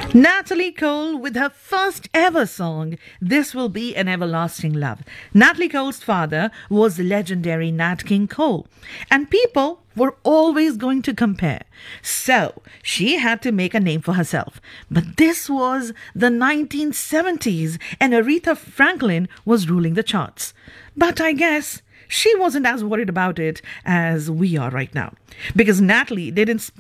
Natalie Cole with her first ever song, This Will Be an Everlasting Love. Natalie Cole's father was the legendary Nat King Cole, and people were always going to compare. So she had to make a name for herself. But this was the 1970s, and Aretha Franklin was ruling the charts. But I guess she wasn't as worried about it as we are right now, because Natalie didn't spend